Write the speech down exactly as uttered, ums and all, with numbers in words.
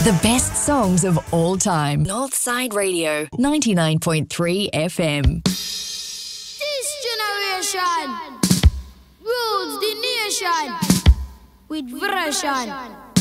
The best songs of all time. Northside Radio, ninety-nine point three F M. This generation rules the nation with version.